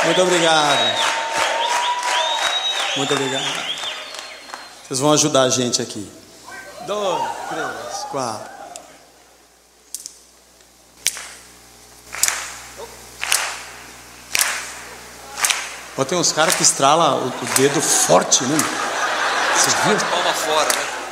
Muito obrigado. Muito obrigado. Vocês vão ajudar a gente aqui. 2, 3, 4. Tem uns caras que estralam o dedo forte, né? Você viu? Palma fora, né?